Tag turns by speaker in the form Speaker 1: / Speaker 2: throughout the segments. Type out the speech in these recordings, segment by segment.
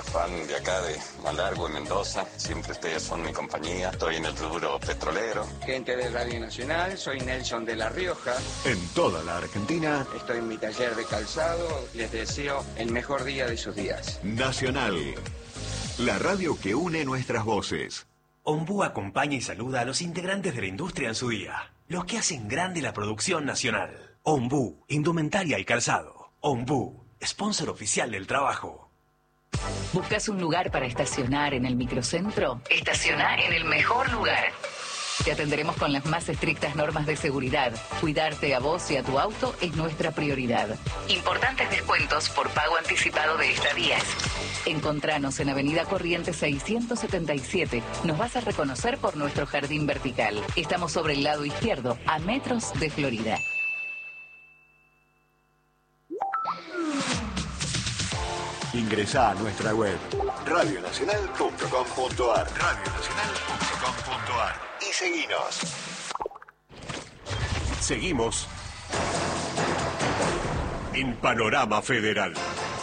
Speaker 1: fan de acá, de Malargüe, Mendoza. Siempre ustedes son mi compañía. Estoy en el rubro petrolero.
Speaker 2: Gente de Radio Nacional, soy Nelson de La Rioja.
Speaker 3: En toda la Argentina.
Speaker 2: Estoy en mi taller de calzado. Les deseo el mejor día de sus días.
Speaker 3: Nacional, la radio que une nuestras voces.
Speaker 4: Ombú acompaña y saluda a los integrantes de la industria en su día, los que hacen grande la producción nacional. Ombú, indumentaria y calzado. Ombú, sponsor oficial del trabajo.
Speaker 5: ¿Buscas un lugar para estacionar en el microcentro? Estaciona en el mejor lugar. Te atenderemos con las más estrictas normas de seguridad. Cuidarte a vos y a tu auto es nuestra prioridad. Importantes descuentos por pago anticipado de estadías. Encontranos en Avenida Corrientes 677. Nos vas a reconocer por nuestro jardín vertical. Estamos sobre el lado izquierdo, a metros de Florida.
Speaker 3: Ingresá a nuestra web radionacional.com.ar radionacional.com.ar y seguinos.
Speaker 6: Seguimos en Panorama Federal.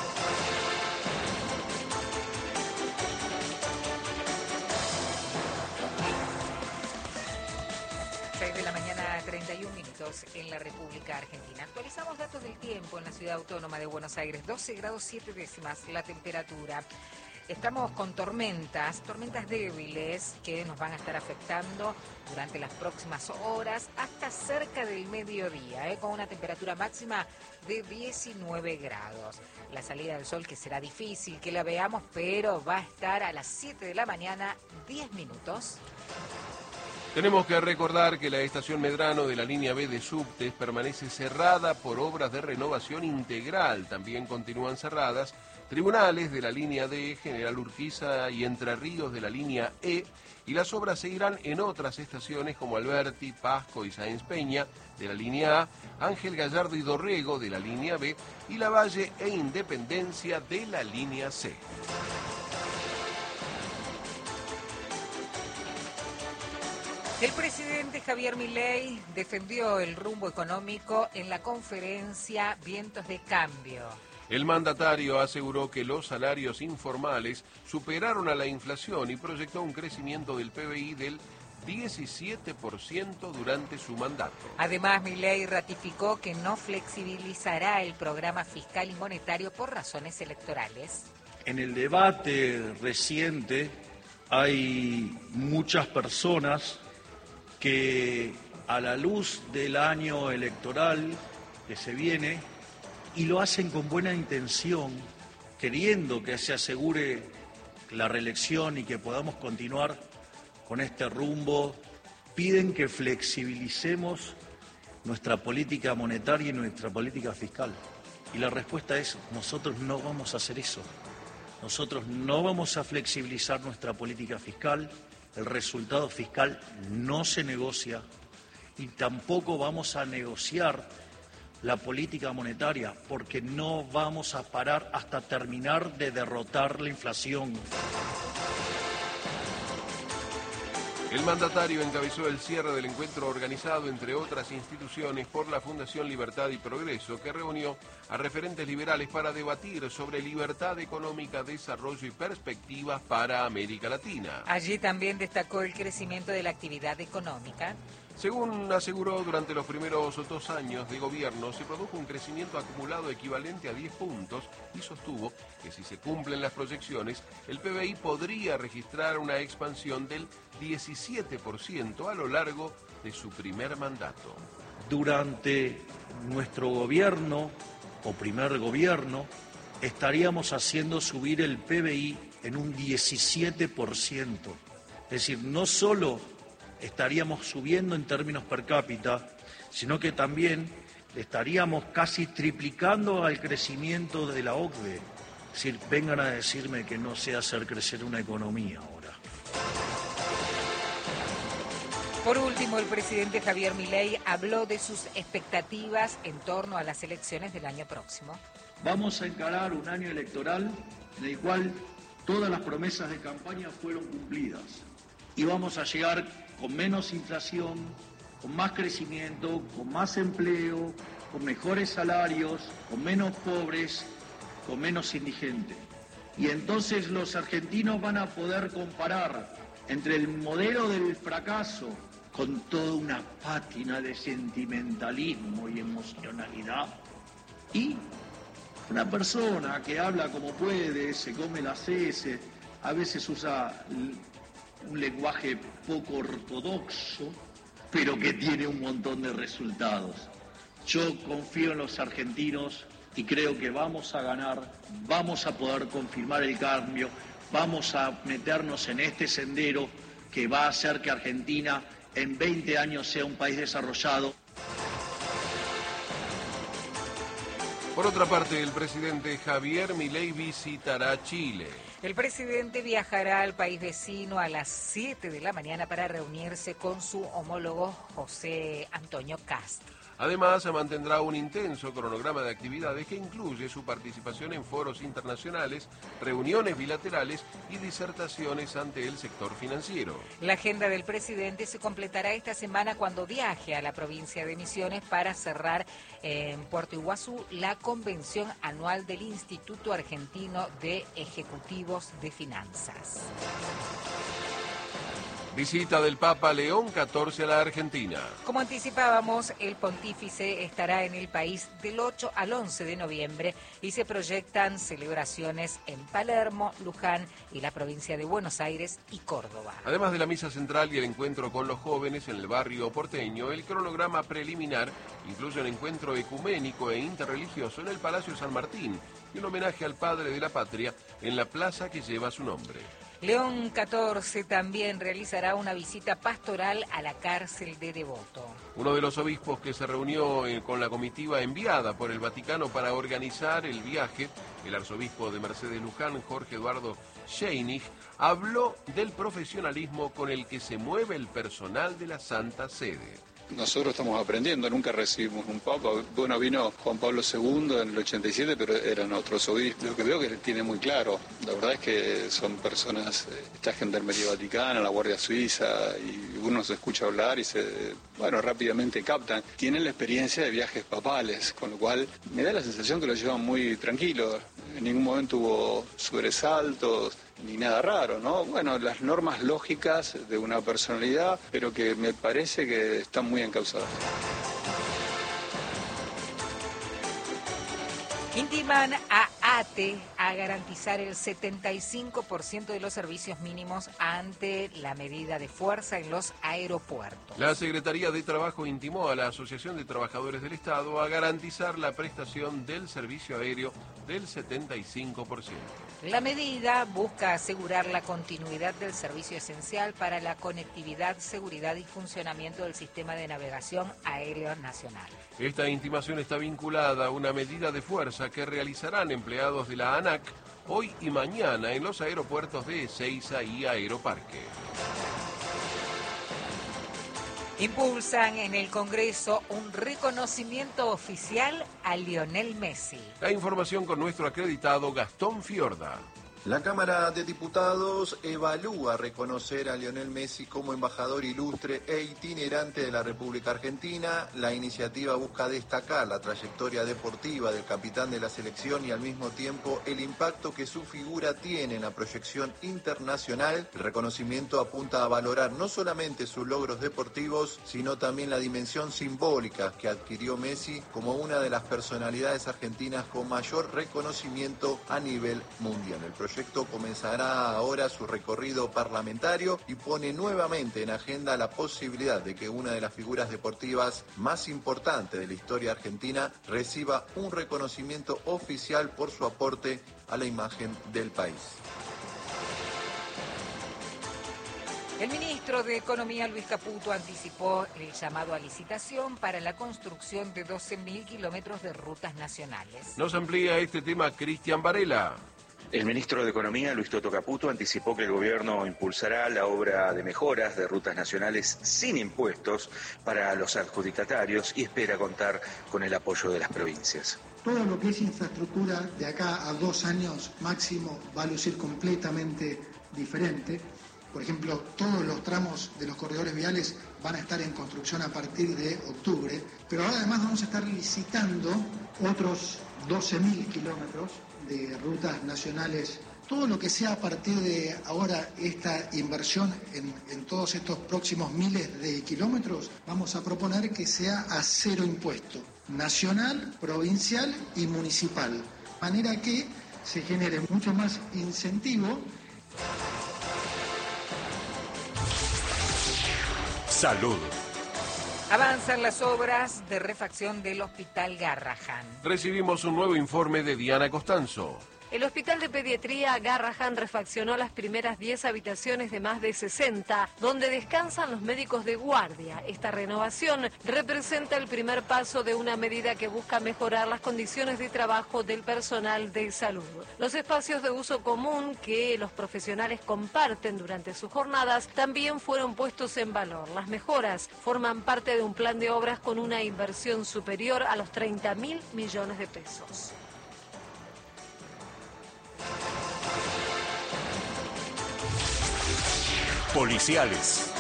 Speaker 7: 31 minutos en la República Argentina. Actualizamos datos del tiempo en la ciudad autónoma de Buenos Aires. 12 grados 7 décimas la temperatura. Estamos con tormentas débiles que nos van a estar afectando durante las próximas horas hasta cerca del mediodía, con una temperatura máxima de 19 grados. La salida del sol que será difícil que la veamos, pero va a estar a las 7 de la mañana, 10 minutos.
Speaker 8: Tenemos que recordar que la estación Medrano de la línea B de subtes permanece cerrada por obras de renovación integral. También continúan cerradas tribunales de la línea D, General Urquiza y Entre Ríos de la línea E, y las obras seguirán en otras estaciones como Alberti, Pasco y Sáenz Peña de la línea A, Ángel Gallardo y Dorrego de la línea B y Lavalle e Independencia de la línea C.
Speaker 7: El presidente Javier Milei defendió el rumbo económico en la conferencia Vientos de Cambio.
Speaker 8: El mandatario aseguró que los salarios informales superaron a la inflación y proyectó un crecimiento del PBI del 17% durante su mandato.
Speaker 7: Además, Milei ratificó que no flexibilizará el programa fiscal y monetario por razones electorales.
Speaker 9: En el debate reciente hay muchas personas que a la luz del año electoral que se viene, y lo hacen con buena intención, queriendo que se asegure la reelección y que podamos continuar con este rumbo, piden que flexibilicemos nuestra política monetaria y nuestra política fiscal. Y la respuesta es: nosotros no vamos a hacer eso. Nosotros no vamos a flexibilizar nuestra política fiscal. El resultado fiscal no se negocia y tampoco vamos a negociar la política monetaria, porque no vamos a parar hasta terminar de derrotar la inflación.
Speaker 8: El mandatario encabezó el cierre del encuentro organizado, entre otras instituciones, por la Fundación Libertad y Progreso, que reunió a referentes liberales para debatir sobre libertad económica, desarrollo y perspectivas para América Latina.
Speaker 7: Allí también destacó el crecimiento de la actividad económica.
Speaker 8: Según aseguró, durante los primeros 2 años de gobierno se produjo un crecimiento acumulado equivalente a 10 puntos y sostuvo que si se cumplen las proyecciones, el PBI podría registrar una expansión del 17% a lo largo de su primer mandato.
Speaker 9: Durante nuestro gobierno, o primer gobierno, estaríamos haciendo subir el PBI en un 17%. Es decir, no solo estaríamos subiendo en términos per cápita, sino que también estaríamos casi triplicando al crecimiento de la OCDE. Es decir, vengan a decirme que no sé hacer crecer una economía ahora.
Speaker 7: Por último, el presidente Javier Milei habló de sus expectativas en torno a las elecciones del año próximo.
Speaker 9: Vamos a encarar un año electoral en el cual todas las promesas de campaña fueron cumplidas y vamos a llegar con menos inflación, con más crecimiento, con más empleo, con mejores salarios, con menos pobres, con menos indigentes. Y entonces los argentinos van a poder comparar entre el modelo del fracaso con toda una pátina de sentimentalismo y emocionalidad y una persona que habla como puede, se come las heces, a veces usa un lenguaje poco ortodoxo, pero que tiene un montón de resultados. Yo confío en los argentinos y creo que vamos a ganar, vamos a poder confirmar el cambio, vamos a meternos en este sendero que va a hacer que Argentina en 20 años sea un país desarrollado.
Speaker 8: Por otra parte, el presidente Javier Milei visitará Chile.
Speaker 7: El presidente viajará al país vecino a las 7 de la mañana para reunirse con su homólogo José Antonio Kast.
Speaker 8: Además, mantendrá un intenso cronograma de actividades que incluye su participación en foros internacionales, reuniones bilaterales y disertaciones ante el sector financiero.
Speaker 7: La agenda del presidente se completará esta semana cuando viaje a la provincia de Misiones para cerrar en Puerto Iguazú la convención anual del Instituto Argentino de Ejecutivos de Finanzas.
Speaker 8: Visita del Papa León XIV a la Argentina.
Speaker 7: Como anticipábamos, el pontífice estará en el país del 8 al 11 de noviembre y se proyectan celebraciones en Palermo, Luján y la provincia de Buenos Aires y Córdoba.
Speaker 8: Además de la misa central y el encuentro con los jóvenes en el barrio porteño, el cronograma preliminar incluye un encuentro ecuménico e interreligioso en el Palacio San Martín y un homenaje al padre de la patria en la plaza que lleva su nombre.
Speaker 7: León XIV también realizará una visita pastoral a la cárcel de Devoto.
Speaker 8: Uno de los obispos que se reunió con la comitiva enviada por el Vaticano para organizar el viaje, el arzobispo de Mercedes Luján, Jorge Eduardo Scheinig, habló del profesionalismo con el que se mueve el personal de la Santa Sede.
Speaker 10: Nosotros estamos aprendiendo, nunca recibimos un papa. Bueno, vino Juan Pablo II en el 87, pero eran otros obispos. Lo que veo que tiene muy claro, la verdad es que son personas, esta Gendarmería Vaticana, la Guardia Suiza, y uno se escucha hablar y rápidamente captan. Tienen la experiencia de viajes papales, con lo cual me da la sensación que lo llevan muy tranquilo. En ningún momento hubo sobresaltos ni nada raro, ¿no? Bueno, las normas lógicas de una personalidad, pero que me parece que están muy encausadas.
Speaker 7: Intiman a ATE a garantizar el 75% de los servicios mínimos ante la medida de fuerza en los aeropuertos.
Speaker 8: La Secretaría de Trabajo intimó a la Asociación de Trabajadores del Estado a garantizar la prestación del servicio aéreo del 75%.
Speaker 7: La medida busca asegurar la continuidad del servicio esencial para la conectividad, seguridad y funcionamiento del sistema de navegación aéreo nacional.
Speaker 8: Esta intimación está vinculada a una medida de fuerza que realizarán empleados de la ANAC hoy y mañana en los aeropuertos de Ezeiza y Aeroparque.
Speaker 7: Impulsan en el Congreso un reconocimiento oficial a Lionel Messi.
Speaker 8: La información con nuestro acreditado Gastón Fiorda.
Speaker 11: La Cámara de Diputados evalúa reconocer a Lionel Messi como embajador ilustre e itinerante de la República Argentina. La iniciativa busca destacar la trayectoria deportiva del capitán de la selección y al mismo tiempo el impacto que su figura tiene en la proyección internacional. El reconocimiento apunta a valorar no solamente sus logros deportivos, sino también la dimensión simbólica que adquirió Messi como una de las personalidades argentinas con mayor reconocimiento a nivel mundial. El proyecto comenzará ahora su recorrido parlamentario y pone nuevamente en agenda la posibilidad de que una de las figuras deportivas más importantes de la historia argentina reciba un reconocimiento oficial por su aporte a la imagen del país.
Speaker 7: El ministro de Economía, Luis Caputo, anticipó el llamado a licitación para la construcción de 12.000 kilómetros de rutas nacionales.
Speaker 8: Nos amplía este tema Cristian Varela.
Speaker 12: El ministro de Economía, Luis Toto Caputo, anticipó que el gobierno impulsará la obra de mejoras de rutas nacionales sin impuestos para los adjudicatarios y espera contar con el apoyo de las provincias.
Speaker 13: Todo lo que es infraestructura de acá a 2 años máximo va a lucir completamente diferente. Por ejemplo, todos los tramos de los corredores viales van a estar en construcción a partir de octubre, pero ahora además vamos a estar licitando otros 12.000 kilómetros de rutas nacionales Todo lo que sea a partir de ahora esta inversión en todos estos próximos miles de kilómetros, vamos a proponer que sea a cero impuesto, nacional, provincial y municipal, de manera que se genere mucho más incentivo.
Speaker 6: Salud.
Speaker 7: Avanzan las obras de refacción del Hospital Garrahan.
Speaker 8: Recibimos un nuevo informe de Diana Costanzo.
Speaker 14: El Hospital de Pediatría Garrahan refaccionó las primeras 10 habitaciones de más de 60, donde descansan los médicos de guardia. Esta renovación representa el primer paso de una medida que busca mejorar las condiciones de trabajo del personal de salud. Los espacios de uso común que los profesionales comparten durante sus jornadas también fueron puestos en valor. Las mejoras forman parte de un plan de obras con una inversión superior a los 30.000 millones de pesos.
Speaker 6: Policiales.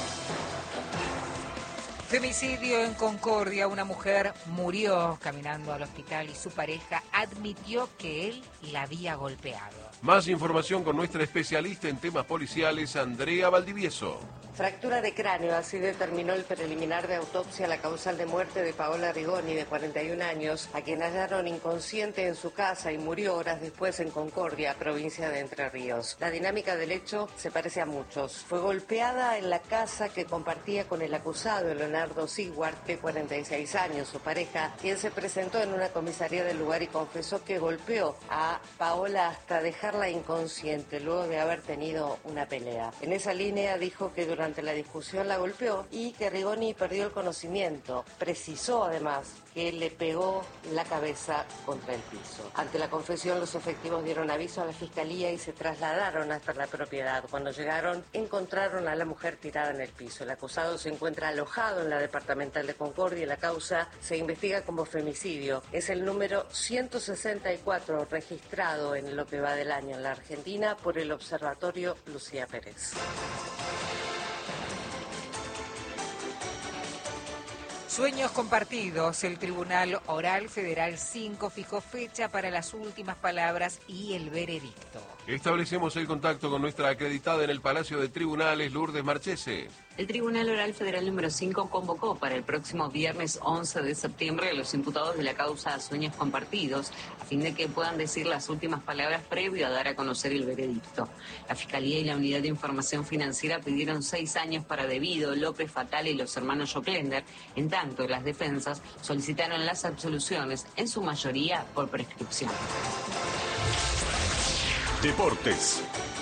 Speaker 7: Femicidio en Concordia. Una mujer murió caminando al hospital y su pareja admitió que él la había golpeado.
Speaker 8: Más información con nuestra especialista en temas policiales, Andrea Valdivieso.
Speaker 15: Fractura de cráneo, así determinó el preliminar de autopsia la causal de muerte de Paola Rigoni, de 41 años, a quien hallaron inconsciente en su casa y murió horas después en Concordia, provincia de Entre Ríos. La dinámica del hecho se parece a muchos. Fue golpeada en la casa que compartía con el acusado, Leonardo Sigwart, de 46 años, su pareja, quien se presentó en una comisaría del lugar y confesó que golpeó a Paola hasta dejarla inconsciente luego de haber tenido una pelea. En esa línea dijo que durante la discusión la golpeó y que Rigoni perdió el conocimiento. Precisó además que le pegó la cabeza contra el piso. Ante la confesión, los efectivos dieron aviso a la fiscalía y se trasladaron hasta la propiedad. Cuando llegaron, encontraron a la mujer tirada en el piso. El acusado se encuentra alojado en la departamental de Concordia y la causa se investiga como femicidio. Es el número 164 registrado en lo que va del año en la Argentina por el Observatorio Lucía Pérez.
Speaker 7: Sueños compartidos. El Tribunal Oral Federal 5 fijó fecha para las últimas palabras y el veredicto.
Speaker 8: Establecemos el contacto con nuestra acreditada en el Palacio de Tribunales, Lourdes Marchese.
Speaker 16: El Tribunal Oral Federal número 5 convocó para el próximo viernes 11 de septiembre a los imputados de la causa Sueños Compartidos, a fin de que puedan decir las últimas palabras previo a dar a conocer el veredicto. La Fiscalía y la Unidad de Información Financiera pidieron 6 años para Devido, López Fatal y los hermanos Joclender. En tanto, las defensas solicitaron las absoluciones, en su mayoría por prescripción.
Speaker 6: Deportes.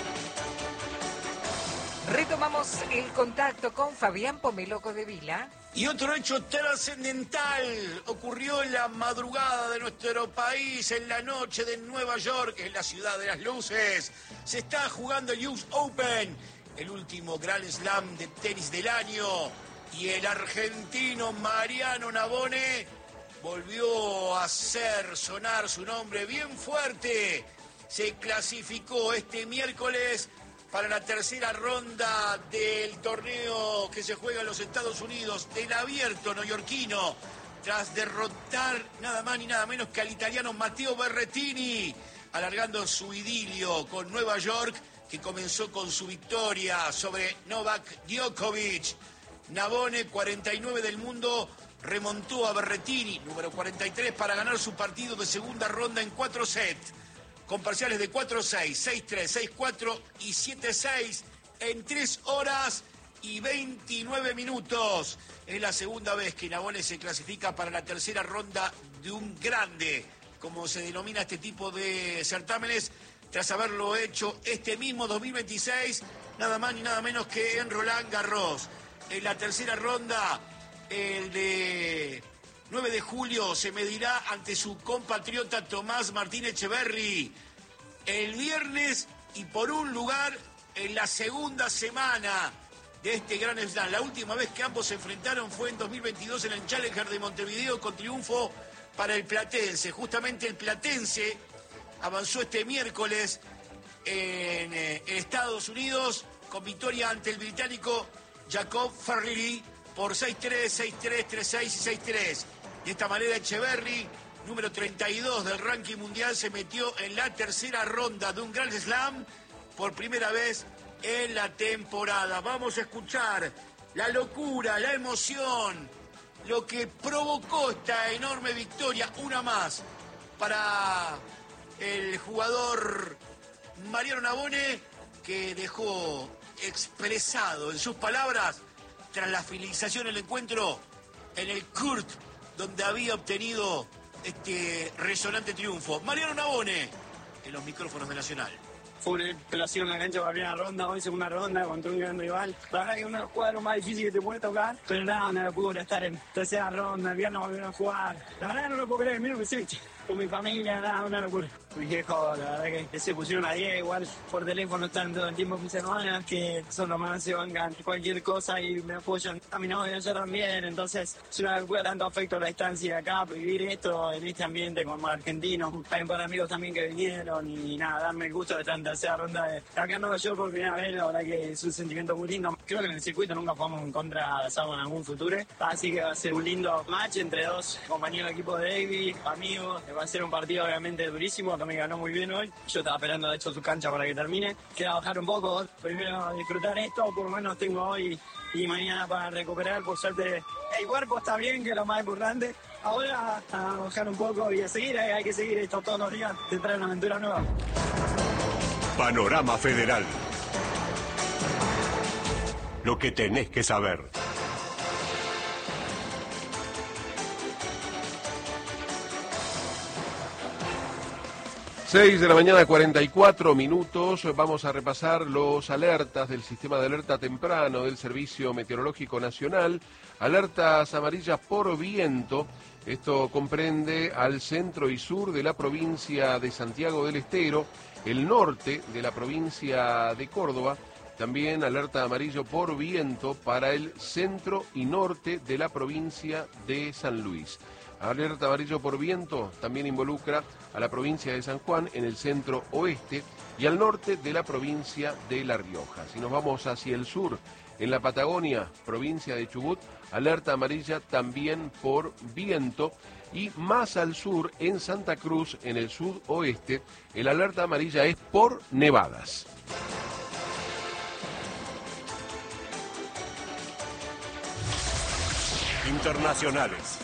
Speaker 7: Retomamos el contacto con Fabián Pomeloco de Vila.
Speaker 17: Y otro hecho trascendental ocurrió en la madrugada de nuestro país, en la noche de Nueva York, en la ciudad de las luces. Se está jugando el US Open, el último Grand Slam de tenis del año. Y el argentino Mariano Navone volvió a hacer sonar su nombre bien fuerte. Se clasificó este miércoles para la tercera ronda del torneo que se juega en los Estados Unidos, del abierto neoyorquino, tras derrotar nada más ni nada menos que al italiano Matteo Berrettini, alargando su idilio con Nueva York, que comenzó con su victoria sobre Novak Djokovic. Navone, 49 del mundo, remontó a Berrettini, número 43, para ganar su partido de segunda ronda en 4 sets, con parciales de 4-6, 6-3, 6-4 y 7-6 en 3 horas y 29 minutos. Es la segunda vez que Navone se clasifica para la tercera ronda de un grande, como se denomina este tipo de certámenes, tras haberlo hecho este mismo 2026, nada más ni nada menos que en Roland Garros. En la tercera ronda, el de 9 de julio se medirá ante su compatriota Tomás Martín Echeverry. El viernes y por un lugar en la segunda semana de este Grand Slam. La última vez que ambos se enfrentaron fue en 2022 en el Challenger de Montevideo, con triunfo para el platense. Justamente el platense avanzó este miércoles en Estados Unidos con victoria ante el británico Jacob Farrelly por 6-3, 6-3, 3-6 y 6-3. De esta manera Echeverry número 32 del ranking mundial, se metió en la tercera ronda de un Grand Slam por primera vez en la temporada. Vamos a escuchar la locura, la emoción, lo que provocó esta enorme victoria, una más, para el jugador Mariano Navone, que dejó expresado en sus palabras, tras la finalización del encuentro, en el Kurt, donde había obtenido este resonante triunfo. Mariano Navone, en los micrófonos de Nacional.
Speaker 18: Fue una explosión en la cancha para primera ronda, hoy segunda ronda contra un gran rival. La verdad que es uno de los cuadros más difíciles que te puede tocar, pero nada, no pude estar en tercera ronda, el viernes volvieron a jugar. La verdad no lo puedo creer, mira que sí, con mi familia, nada, una locura. Mis viejos, la verdad que se pusieron a 10, igual por teléfono están todo el tiempo mis hermanas, que son los más se bancan cualquier cosa y me apoyan. A mi novia yo también, entonces es una locura, tanto afecto a la distancia acá, vivir esto en este ambiente como argentinos. Hay un par de amigos también que vinieron y nada, darme el gusto de estar en tercera ronda de acá en Nueva York por primera vez, la verdad que es un sentimiento muy lindo. Creo que en el circuito nunca podemos en contra de Sama en algún futuro, así que va a ser un lindo match entre dos compañeros de equipo de Davis, amigos. Va a ser un partido obviamente durísimo, también ganó muy bien hoy. Yo estaba esperando de hecho su cancha para que termine. Queda bajar un poco, primero disfrutar esto, por lo menos tengo hoy y mañana para recuperar. Por suerte el cuerpo está bien, que es lo más importante. Ahora a bajar un poco y a seguir, hay que seguir esto todos los días, te trae una aventura nueva.
Speaker 6: Panorama Federal. Lo que tenés que saber.
Speaker 8: 6 de la mañana, 44 minutos. Vamos a repasar los alertas del sistema de alerta temprano del Servicio Meteorológico Nacional. Alertas amarillas por viento. Esto comprende al centro y sur de la provincia de Santiago del Estero, el norte de la provincia de Córdoba. También alerta amarillo por viento para el centro y norte de la provincia de San Luis. Alerta amarillo por viento también involucra a la provincia de San Juan en el centro oeste y al norte de la provincia de La Rioja. Si nos vamos hacia el sur, en la Patagonia, provincia de Chubut, alerta amarilla también por viento. Y más al sur, en Santa Cruz, en el sudoeste, el alerta amarilla es por nevadas.
Speaker 6: Internacionales.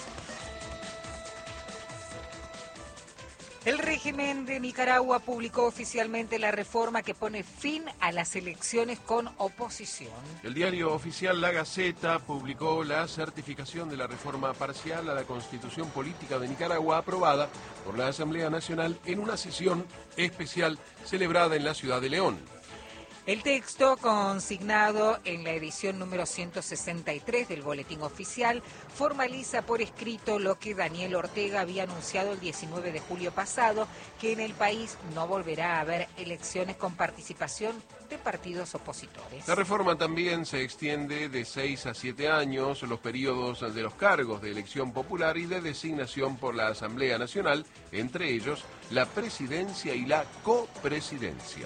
Speaker 7: El régimen de Nicaragua publicó oficialmente la reforma que pone fin a las elecciones con oposición.
Speaker 8: El diario oficial La Gaceta publicó la certificación de la reforma parcial a la Constitución Política de Nicaragua aprobada por la Asamblea Nacional en una sesión especial celebrada en la ciudad de León.
Speaker 7: El texto, consignado en la edición número 163 del Boletín Oficial, formaliza por escrito lo que Daniel Ortega había anunciado el 19 de julio pasado, que en el país no volverá a haber elecciones con participación de partidos opositores.
Speaker 8: La reforma también se extiende de 6 a 7 años los periodos de los cargos de elección popular y de designación por la Asamblea Nacional, entre ellos la presidencia y la copresidencia.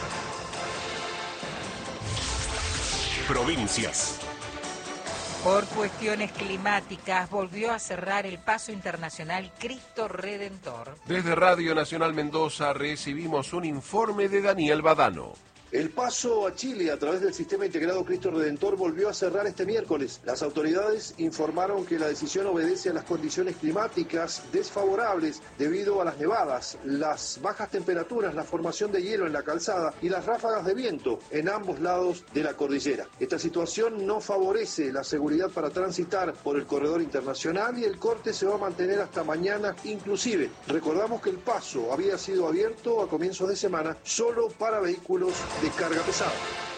Speaker 6: Provincias.
Speaker 7: Por cuestiones climáticas, volvió a cerrar el paso internacional Cristo Redentor.
Speaker 8: Desde Radio Nacional Mendoza recibimos un informe de Daniel Badano.
Speaker 19: El paso a Chile a través del sistema integrado Cristo Redentor volvió a cerrar este miércoles. Las autoridades informaron que la decisión obedece a las condiciones climáticas desfavorables debido a las nevadas, las bajas temperaturas, la formación de hielo en la calzada y las ráfagas de viento en ambos lados de la cordillera. Esta situación no favorece la seguridad para transitar por el corredor internacional y el corte se va a mantener hasta mañana inclusive. Recordamos que el paso había sido abierto a comienzos de semana solo para vehículos de carga pesada.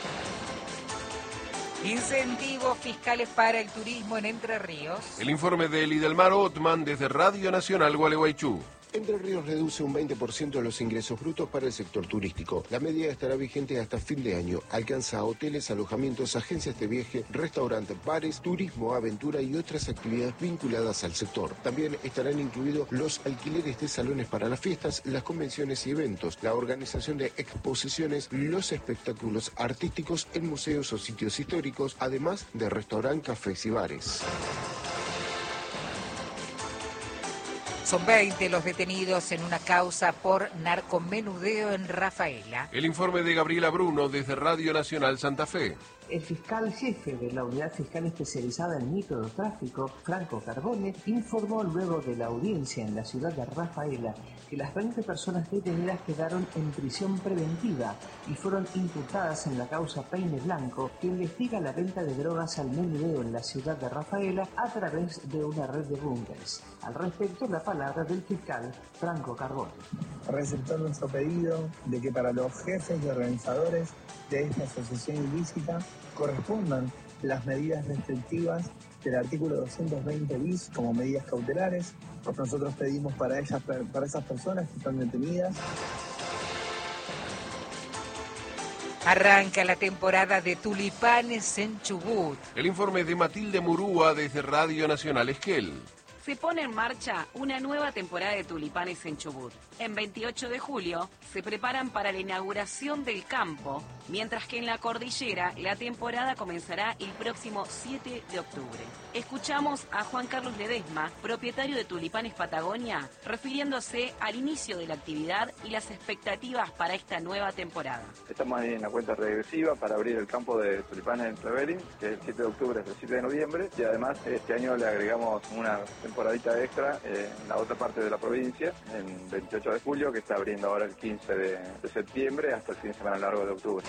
Speaker 7: Incentivos fiscales para el turismo en Entre Ríos.
Speaker 8: El informe de Lidelmar Ottman desde Radio Nacional Gualeguaychú.
Speaker 20: Entre Ríos reduce un 20% los ingresos brutos para el sector turístico. La medida estará vigente hasta fin de año. Alcanza a hoteles, alojamientos, agencias de viaje, restaurantes, bares, turismo, aventura y otras actividades vinculadas al sector. También estarán incluidos los alquileres de salones para las fiestas, las convenciones y eventos, la organización de exposiciones, los espectáculos artísticos en museos o sitios históricos, además de restaurantes, cafés y bares.
Speaker 7: Son 20 los detenidos en una causa por narcomenudeo en Rafaela.
Speaker 8: El informe de Gabriela Bruno desde Radio Nacional Santa Fe.
Speaker 21: El fiscal jefe de la Unidad Fiscal Especializada en Microtráfico, Franco Carbone, informó luego de la audiencia en la ciudad de Rafaela que las 20 personas detenidas quedaron en prisión preventiva y fueron imputadas en la causa Peine Blanco, que investiga la venta de drogas al menudeo en la ciudad de Rafaela a través de una red de búnkeres. Al respecto, la palabra del fiscal Franco Carbone.
Speaker 22: Receptor nuestro pedido de que para los jefes y organizadores de esta asociación ilícita correspondan las medidas restrictivas del artículo 220 bis como medidas cautelares. Nosotros pedimos para esas personas que están detenidas.
Speaker 7: Arranca la temporada de tulipanes en Chubut.
Speaker 8: El informe de Matilde Murúa desde Radio Nacional Esquel.
Speaker 23: Se pone en marcha una nueva temporada de tulipanes en Chubut. En 28 de julio se preparan para la inauguración del campo, mientras que en la cordillera la temporada comenzará el próximo 7 de octubre. Escuchamos a Juan Carlos Ledesma, propietario de Tulipanes Patagonia, refiriéndose al inicio de la actividad y las expectativas para esta nueva temporada.
Speaker 24: Estamos ahí en la cuenta regresiva para abrir el campo de tulipanes en Trevelin, que es el 7 de octubre hasta el 7 de noviembre, y además este año le agregamos una temporadita extra en la otra parte de la provincia, en 28 de julio, que está abriendo ahora el 15 de septiembre hasta el fin de semana largo de octubre.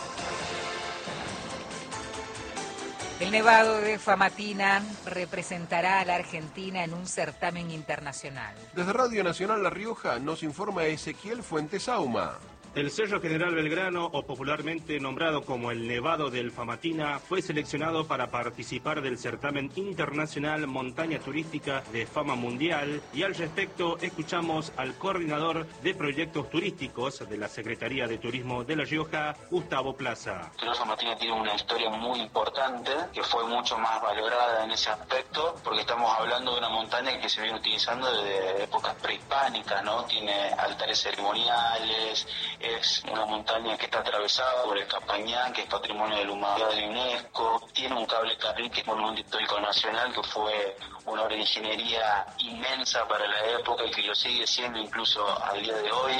Speaker 7: El Nevado de Famatina representará a la Argentina en un certamen internacional.
Speaker 8: Desde Radio Nacional La Rioja nos informa Ezequiel Fuentes Auma.
Speaker 25: El Cerro General Belgrano, o popularmente nombrado como el Nevado del Famatina, fue seleccionado para participar del certamen internacional Montaña Turística de Fama Mundial, y al respecto escuchamos al coordinador de proyectos turísticos de la Secretaría de Turismo de La Rioja, Gustavo Plaza.
Speaker 26: El Famatina tiene una historia muy importante, que fue mucho más valorada en ese aspecto, porque estamos hablando de una montaña que se viene utilizando desde épocas prehispánicas, ¿no? Tiene altares ceremoniales. Es una montaña que está atravesada por el Capañán, que es Patrimonio de la Humanidad de UNESCO. Tiene un cable carril que es Monumento Histórico Nacional, que fue una obra de ingeniería inmensa para la época y que lo sigue siendo incluso al día de hoy.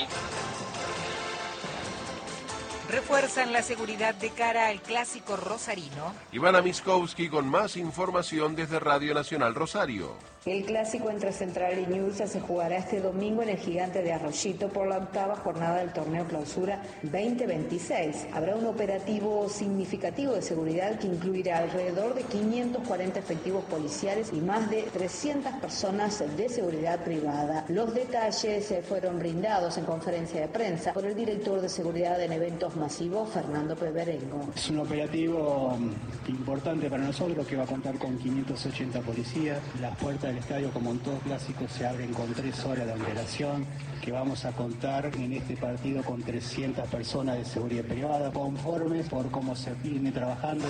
Speaker 7: Refuerzan la seguridad de cara al clásico rosarino.
Speaker 8: Ivana Miskowski con más información desde Radio Nacional Rosario.
Speaker 27: El clásico entre Central y Newell's se jugará este domingo en el Gigante de Arroyito por la 8ª jornada del torneo Clausura 2026. Habrá un operativo significativo de seguridad que incluirá alrededor de 540 efectivos policiales y más de 300 personas de seguridad privada. Los detalles fueron brindados en conferencia de prensa por el director de seguridad en eventos masivos, Fernando Peberengo.
Speaker 28: Es un operativo importante para nosotros que va a contar con 580 policías. Las puertas del estadio, como en todo clásico, se abren con 3 horas de antelación, que vamos a contar en este partido con 300 personas de seguridad privada, conformes por cómo se viene trabajando.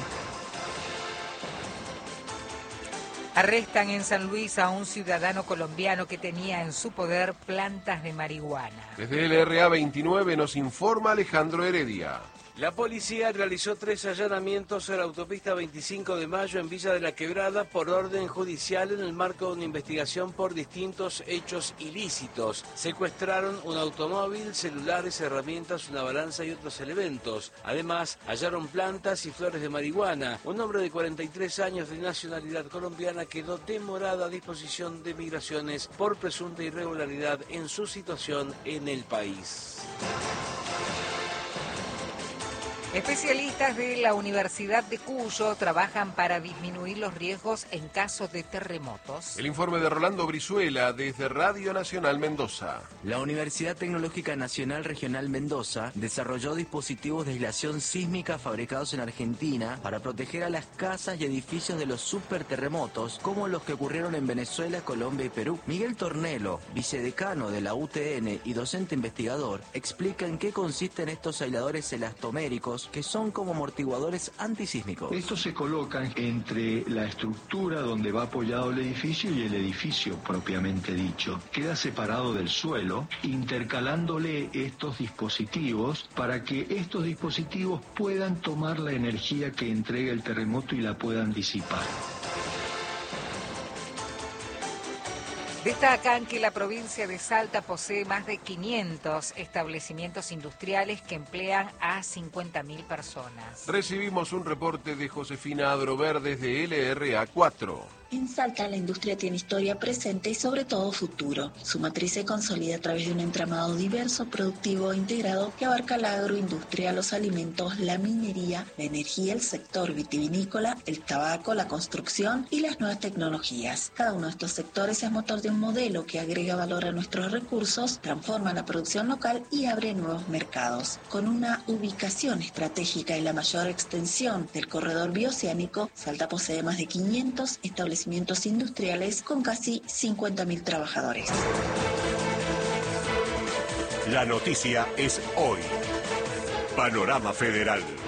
Speaker 7: Arrestan en San Luis a un ciudadano colombiano que tenía en su poder plantas de marihuana.
Speaker 8: Desde el RA 29 nos informa Alejandro Heredia.
Speaker 29: La policía realizó 3 allanamientos en la autopista 25 de Mayo en Villa de la Quebrada por orden judicial en el marco de una investigación por distintos hechos ilícitos. Secuestraron un automóvil, celulares, herramientas, una balanza y otros elementos. Además, hallaron plantas y flores de marihuana. Un hombre de 43 años de nacionalidad colombiana quedó demorado a disposición de migraciones por presunta irregularidad en su situación en el país.
Speaker 7: Especialistas de la Universidad de Cuyo trabajan para disminuir los riesgos en caso de terremotos.
Speaker 8: El informe de Rolando Brizuela desde Radio Nacional Mendoza.
Speaker 30: La Universidad Tecnológica Nacional Regional Mendoza desarrolló dispositivos de aislación sísmica fabricados en Argentina para proteger a las casas y edificios de los superterremotos, como los que ocurrieron en Venezuela, Colombia y Perú. Miguel Tornelo, vicedecano de la UTN y docente investigador, explica en qué consisten estos aisladores elastoméricos, que son como amortiguadores antisísmicos.
Speaker 31: Estos se colocan entre la estructura donde va apoyado el edificio y el edificio propiamente dicho. Queda separado del suelo, intercalándole estos dispositivos para que estos dispositivos puedan tomar la energía que entrega el terremoto y la puedan disipar.
Speaker 7: Destacan que la provincia de Salta posee más de 500 establecimientos industriales que emplean a 50.000 personas.
Speaker 8: Recibimos un reporte de Josefina Adroverdes de LRA4.
Speaker 1: En Salta, la industria tiene historia presente y sobre todo futuro. Su matriz se consolida a través de un entramado diverso, productivo e integrado que abarca la agroindustria, los alimentos, la minería, la energía, el sector vitivinícola, el tabaco, la construcción y las nuevas tecnologías. Cada uno de estos sectores es motor de un modelo que agrega valor a nuestros recursos, transforma la producción local y abre nuevos mercados. Con una ubicación estratégica y la mayor extensión del corredor bioceánico, Salta posee más de 500 establecimientos industriales con casi 50.000 trabajadores.
Speaker 6: La noticia es hoy. Panorama Federal.